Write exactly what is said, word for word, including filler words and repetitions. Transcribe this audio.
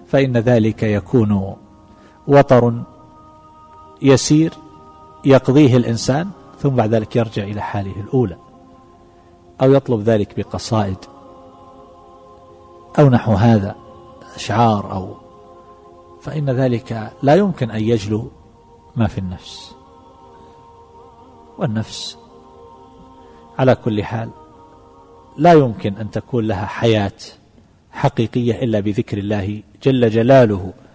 فإن ذلك يكون وطر يسير يقضيه الإنسان، ثم بعد ذلك يرجع إلى حاله الأولى، أو يطلب ذلك بقصائد أو نحو هذا أشعار، أو فإن ذلك لا يمكن أن يجلو ما في النفس. والنفس على كل حال لا يمكن أن تكون لها حياة حقيقية إلا بذكر الله جل جلاله